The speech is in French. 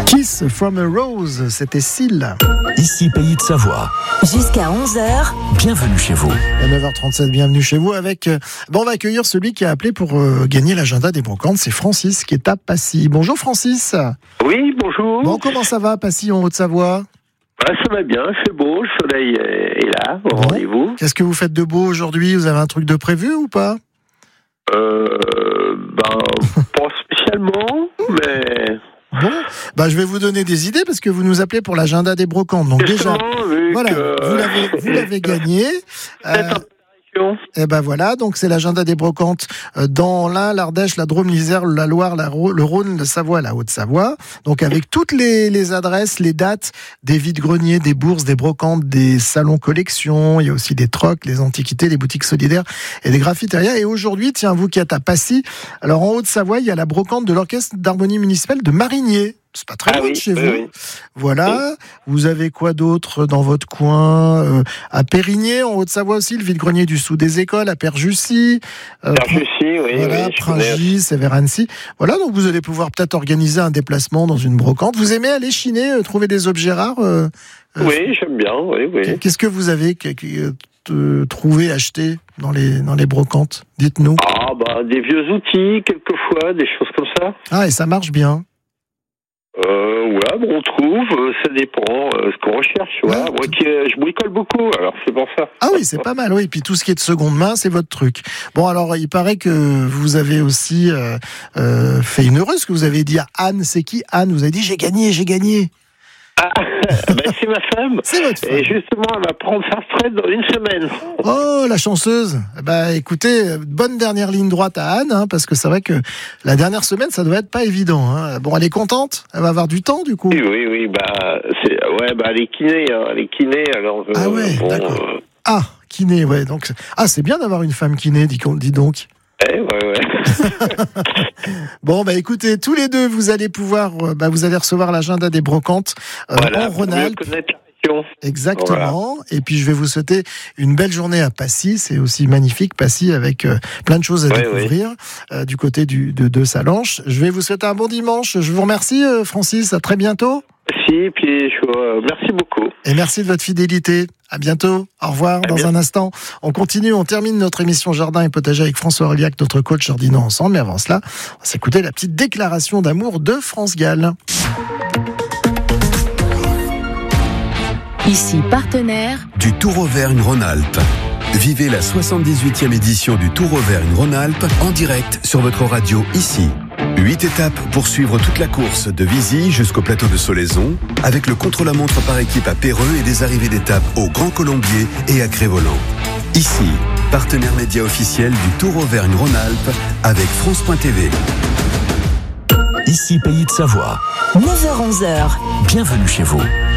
Kiss from a Rose, c'était Syl. Ici Pays de Savoie. Jusqu'à 11h. Bienvenue chez vous. À 9h37, bienvenue chez vous avec... on va accueillir celui qui a appelé pour gagner l'agenda des brocantes. C'est Francis qui est à Passy. Bonjour Francis. Oui, bonjour. Bon, comment ça va Passy en Haute-Savoie? Ça va bien, c'est beau, le soleil est là, au rendez-vous. Qu'est-ce que vous faites de beau aujourd'hui? Vous avez un truc de prévu ou pas? Pas spécialement, mais... Bon, je vais vous donner des idées parce que vous nous appelez pour l'agenda des brocantes. Donc déjà, voilà, vous l'avez gagné. Et ben voilà, donc c'est l'agenda des brocantes dans l'Ain, l'Ardèche, la Drôme, l'Isère, la Loire, le Rhône, la Savoie, la Haute-Savoie. Donc avec toutes les adresses, les dates des vides-greniers, des bourses, des brocantes, des salons collections. Il y a aussi des trocs, les antiquités, les boutiques solidaires et des graffitérias. Et aujourd'hui, tiens, vous qui êtes à Passy, alors en Haute-Savoie, il y a la brocante de l'Orchestre d'harmonie municipale de Marigné. C'est pas très loin de chez vous. Oui. Voilà. Vous avez quoi d'autre dans votre coin? À Périgné, en Haute-Savoie aussi, le vide-grenier du Sous des Écoles, à Perjussy. Voilà, Pringis, Sévérancy. Voilà, donc vous allez pouvoir peut-être organiser un déplacement dans une brocante. Vous aimez aller chiner, trouver des objets rares? Oui, j'aime bien, oui. Qu'est-ce que vous avez trouvé, acheté dans les brocantes? Dites-nous. Des vieux outils, quelquefois, des choses comme ça. Ah, et ça marche bien? On trouve, ça dépend ce qu'on recherche. Moi je bricole beaucoup, alors c'est pour ça. Ah oui, c'est pas mal, oui. Puis tout ce qui est de seconde main, c'est votre truc. Bon, alors il paraît que vous avez aussi fait une heureuse, que vous avez dit à Anne. C'est qui Anne? Vous avez dit j'ai gagné. C'est ma femme. C'est votre femme. Et justement, elle va prendre sa retraite dans une semaine. Oh, la chanceuse. Écoutez, bonne dernière ligne droite à Anne, parce que c'est vrai que la dernière semaine, ça doit être pas évident. Bon, elle est contente. Elle va avoir du temps, du coup. Oui. Elle est kiné. Elle est kiné, alors. d'accord. Kiné, ouais. Donc, c'est bien d'avoir une femme kiné, dis donc. Ouais. Bon, écoutez, tous les deux, vous allez pouvoir, vous allez recevoir l'agenda des brocantes en Rhône-Alpes. Exactement. Voilà. Et puis, je vais vous souhaiter une belle journée à Passy. C'est aussi magnifique, Passy, avec plein de choses à découvrir du côté de Salanches. Je vais vous souhaiter un bon dimanche. Je vous remercie, Francis. À très bientôt. Merci beaucoup. Et merci de votre fidélité. À bientôt. Au revoir. Dans un instant, on continue. On termine notre émission Jardin et Potager avec François Orliac, notre coach jardinant ensemble. Mais avant cela, on va s'écouter la petite déclaration d'amour de France Gall. Ici, partenaire du Tour Auvergne-Rhône-Alpes. Vivez la 78e édition du Tour Auvergne-Rhône-Alpes en direct sur votre radio ici. 8 étapes pour suivre toute la course de Vizy jusqu'au plateau de Solaison, avec le contre-la-montre par équipe à Péreux et des arrivées d'étape au Grand Colombier et à Crévolant. Ici, partenaire média officiel du Tour Auvergne-Rhône-Alpes avec France.tv. Ici Pays de Savoie. 9h-11h. Bienvenue chez vous.